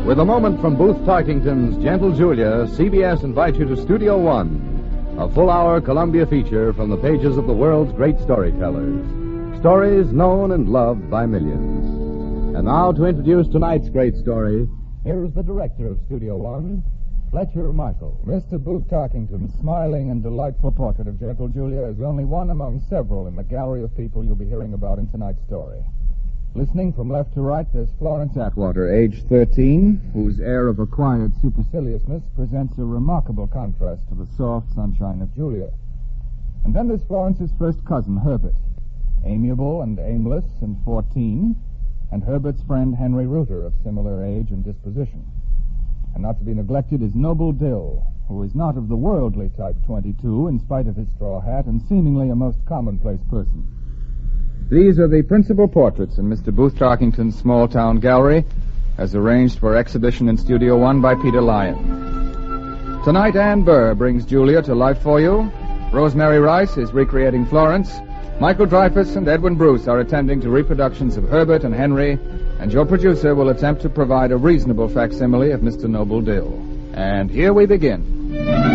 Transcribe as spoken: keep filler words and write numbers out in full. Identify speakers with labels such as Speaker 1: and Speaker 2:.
Speaker 1: With a moment from Booth Tarkington's Gentle Julia, C B S invites you to Studio One, a full-hour Columbia feature from the pages of the world's great storytellers. Stories known and loved by millions. And now to introduce tonight's great story, here is the director of Studio One, Fletcher Markle.
Speaker 2: Mister Booth Tarkington's smiling and delightful portrait of Gentle Julia is only one among several in the gallery of people you'll be hearing about in tonight's story. Listening from left to right, there's Florence Atwater, age thirteen, whose air of acquired superciliousness presents a remarkable contrast to the soft sunshine of Julia. And then there's Florence's first cousin, Herbert, amiable and aimless and fourteen, and Herbert's friend Henry Reuter, of similar age and disposition. And not to be neglected is Noble Dill, who is not of the worldly type twenty-two, in spite of his straw hat, and seemingly a most commonplace person. These are the principal portraits in Mister Booth Tarkington's small-town gallery, as arranged for exhibition in Studio One by Peter Lyon. Tonight, Ann Burr brings Julia to life for you. Rosemary Rice is recreating Florence. Michael Dreyfuss and Edwin Bruce are attending to reproductions of Herbert and Henry, and your producer will attempt to provide a reasonable facsimile of Mister Noble Dill. And here we begin.